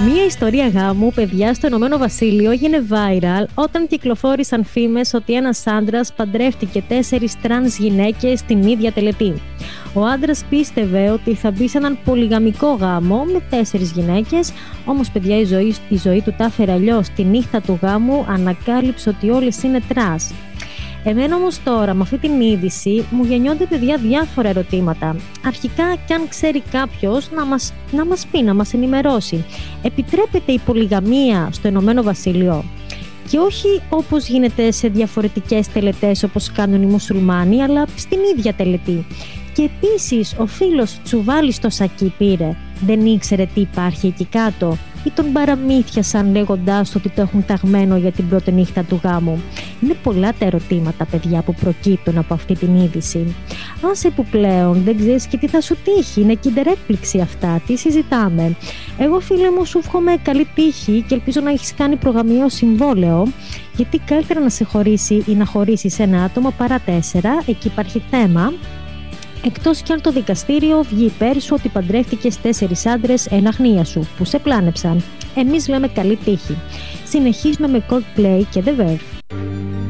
Μία ιστορία γάμου, παιδιά, στο Ηνωμένο Βασίλειο έγινε viral όταν κυκλοφόρησαν φήμες ότι ένας άντρας παντρεύτηκε 4 τρανς γυναίκες την ίδια τελετή. Ο άντρας πίστευε ότι θα μπει σε έναν πολυγαμικό γάμο με 4 γυναίκες, όμως, παιδιά, η ζωή του τα έφερε αλλιώς. Τη νύχτα του γάμου ανακάλυψε ότι όλες είναι τρανς. Εμένα όμως τώρα με αυτή την είδηση μου γεννιόνται, παιδιά, διάφορα ερωτήματα. Αρχικά, κι αν ξέρει κάποιος να μας πει, να μας ενημερώσει. Επιτρέπεται η πολυγαμία στο Ηνωμένο Βασίλειο? Και όχι όπως γίνεται σε διαφορετικές τελετές όπως κάνουν οι μουσουλμάνοι, αλλά στην ίδια τελετή. Και επίσης ο φίλος τσουβάλι στο σακί πήρε, δεν ήξερε τι υπάρχει εκεί κάτω ή τον παραμύθιασαν λέγοντάς ότι το έχουν ταγμένο για την πρώτη νύχτα του γάμου? Είναι πολλά τα ερωτήματα, παιδιά, που προκύπτουν από αυτή την είδηση. Άσε που πλέον δεν ξέρεις και τι θα σου τύχει, είναι kinder έκπληξη αυτά, τι συζητάμε. Εγώ, φίλε μου, σου εύχομαι καλή τύχη και ελπίζω να έχεις κάνει προγαμιαίο συμβόλαιο, γιατί καλύτερα να σε χωρίσει ή να χωρίσεις ένα άτομο παρά 4, εκεί υπάρχει θέμα. Εκτός κι αν το δικαστήριο βγει υπέρ σου ότι παντρεύτηκες 4 άντρες εν αγνία σου, που σε πλάνεψαν. Εμείς λέμε καλή τύχη. Συνεχίζουμε με Coldplay και The Verve.